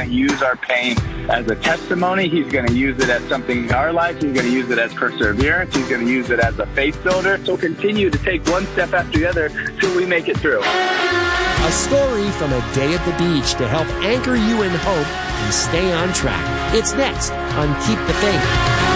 to use our pain as a testimony. He's going to use it as something in our life. He's going to use it as perseverance. He's going to use it as a faith builder. So continue to take one step after the other till we make it through. A story from a day at the beach to help anchor you in hope and stay on track. It's next on Keep the Faith.